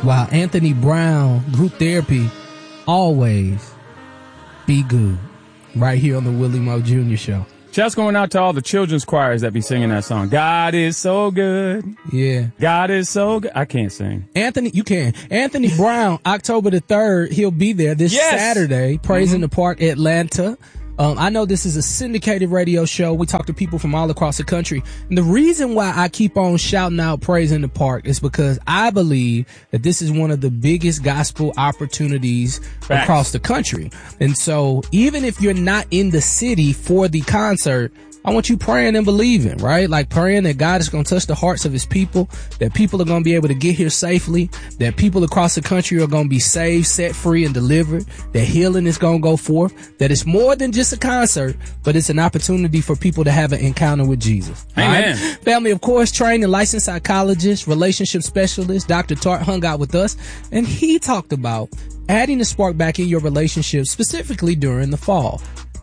while Anthony Brown, Group Therapy, always be good. Right here on the Willie Moe Jr. Show. Shouts going out to all the children's choirs that be singing that song. God is so good. Yeah. God is so good. I can't sing. You can. Anthony Brown, October the 3rd, he'll be there this Saturday, Praise in the Park, Atlanta. I know this is a syndicated radio show. We talk to people from all across the country. And the reason why I keep on shouting out Praise in the Park is because I believe that this is one of the biggest gospel opportunities across the country. And so even if you're not in the city for the concert, I want you praying and believing, right? Like praying that God is going to touch the hearts of his people, that people are going to be able to get here safely, that people across the country are going to be saved, set free, and delivered, that healing is going to go forth, that it's more than just a concert, but it's an opportunity for people to have an encounter with Jesus. Amen. Right? Family, of course, trained and licensed psychologist, relationship specialist, Dr. Tart hung out with us, and he talked about adding the spark back in your relationship, specifically during the fall.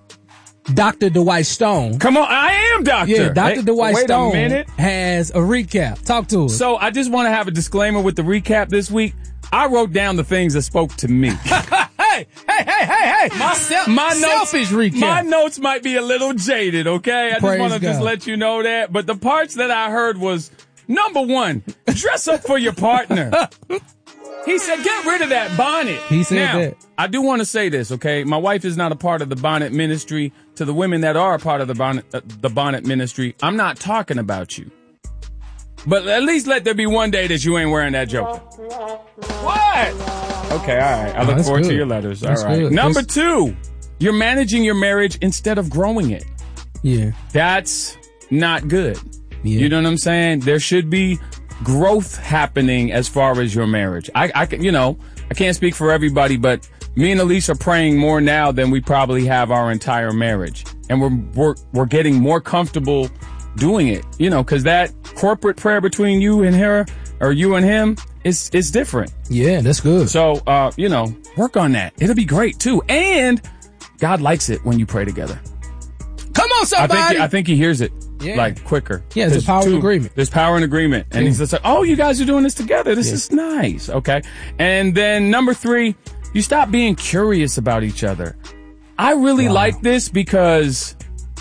Dr. Dwight Stone. Come on, I am Doctor. Yeah, Dr. Dwight Stone wait a minute. has a recap. Talk to us. So I just want to have a disclaimer with the recap this week. I wrote down the things that spoke to me. Hey! My selfish recap. My notes might be a little jaded, okay? I just want to just let you know that. But the parts that I heard was, number one, dress up for your partner. He said, get rid of that bonnet. He said that. I do want to say this, okay? My wife is not a part of the bonnet ministry. To the women that are a part of the bonnet ministry, I'm not talking about you. But at least let there be one day that you ain't wearing that joke. What? Okay, all right. I look forward to your letters. All right. Good. Number two, you're managing your marriage instead of growing it. Yeah. That's not good. Yeah. You know what I'm saying? There should be growth happening as far as your marriage. I can't speak for everybody, but me and Elise are praying more now than we probably have our entire marriage. And we're getting more comfortable doing it, because that corporate prayer between you and her or you and him is different. Yeah, that's good. So, work on that. It'll be great too. And God likes it when you pray together. Come on, somebody. I think he hears it. Yeah. Like quicker. Yeah, there's power in agreement. There's power in agreement. And he's just like, oh, you guys are doing this together. This is nice. Okay. And then number three, you stop being curious about each other. I really like this because,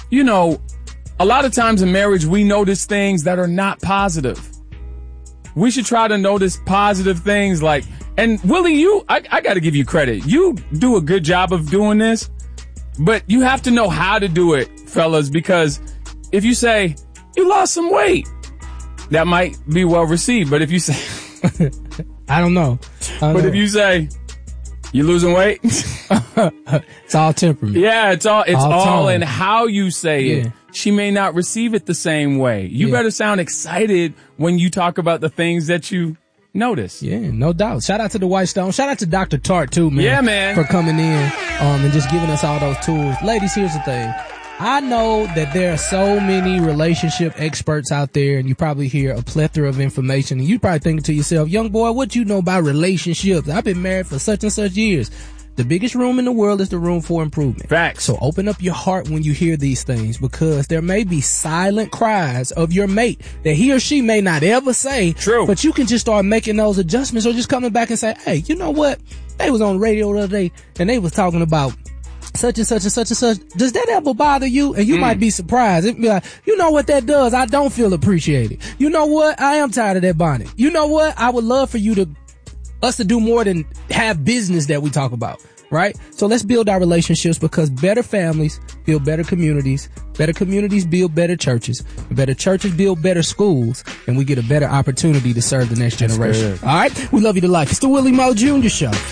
a lot of times in marriage, we notice things that are not positive. We should try to notice positive things and Willie, I got to give you credit. You do a good job of doing this, but you have to know how to do it, fellas, because if you say, you lost some weight, that might be well received. But if you say, I don't know. If you say, you losing weight? It's all temperament. Yeah, it's all in how you say it. She may not receive it the same way. You better sound excited when you talk about the things that you notice. Yeah, no doubt. Shout out to the White Stone. Shout out to Dr. Tart too, man. Yeah, man. For coming in and just giving us all those tools. Ladies, here's the thing. I know that there are so many relationship experts out there, and you probably hear a plethora of information, and you probably thinking to yourself, young boy, what you know about relationships? I've been married for such and such years. The biggest room in the world is the room for improvement. Facts. So open up your heart when you hear these things, because there may be silent cries of your mate that he or she may not ever say. True. But you can just start making those adjustments, or just coming back and say, hey, you know what? They was on the radio the other day, and they was talking about such and such and such and such. Does that ever bother you? And you might be surprised. It'd be like, you know what that does? I don't feel appreciated. You know what? I am tired of that bonnet. You know what? I would love for us to do more than have business that we talk about. Right? So let's build our relationships, because better families build better communities build better churches, better churches build better schools, and we get a better opportunity to serve the next generation. All right? We love you to life. It's the Willie Moe Jr. Show.